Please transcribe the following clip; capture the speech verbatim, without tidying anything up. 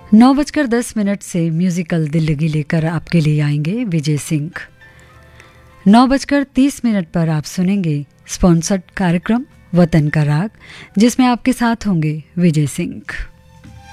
नौ बजकर दस मिनट से म्यूजिकल दिल लगी लेकर आपके लिए आएंगे विजय सिंह। नौ बजकर तीस मिनट पर आप सुनेंगे स्पॉन्सर्ड कार्यक्रम वतन का राग, जिसमें आपके साथ होंगे विजय सिंह।